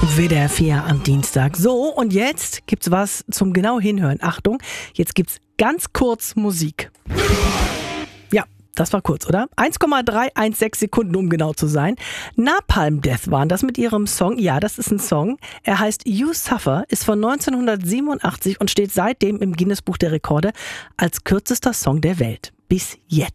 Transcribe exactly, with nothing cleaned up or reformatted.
W D R vier am Dienstag. So, und jetzt gibt's was zum genau hinhören. Achtung, jetzt gibt's ganz kurz Musik. Ja, das war kurz, oder? eins Komma drei eins sechs Sekunden, um genau zu sein. Napalm Death waren das mit ihrem Song. Ja, das ist ein Song. Er heißt You Suffer, ist von neunzehnhundertsiebenundachtzig und steht seitdem im Guinness-Buch der Rekorde als kürzester Song der Welt. Bis jetzt.